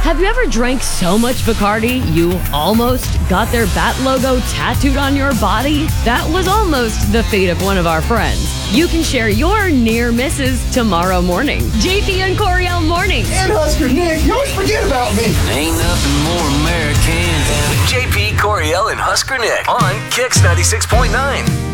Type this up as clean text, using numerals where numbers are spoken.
Have you ever drank so much Bacardi you almost got their bat logo tattooed on your body? That was almost the fate of one of our friends. You can share your near misses tomorrow morning. JP and Coriel mornings. And Husker Nick, you always forget about me. Ain't nothing more American than JP, Coriel, and Husker Nick on Kix 96.9.